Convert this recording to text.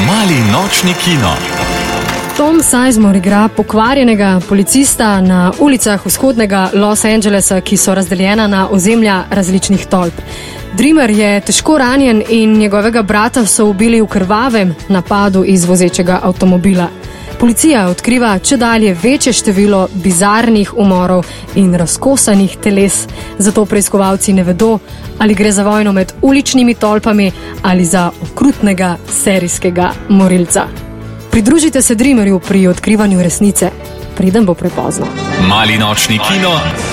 Mali nočni kino. Tom Sizemore igra pokvarjenega policista na ulicah vzhodnega Los Angelesa, ki so razdeljena na ozemlja različnih tolp. Dreamer je težko ranjen in njegovega brata so ubili v krvavem napadu iz vozečega avtomobila. Policija odkriva čedalje večje število bizarnih umorov in razkosanih teles, zato preiskovalci ne vedo, ali gre za vojno med uličnimi tolpami ali za okrutnega serijskega morilca. Pridružite se Dreamerju pri odkrivanju resnice, preden bo prepozno. Mali nočni kino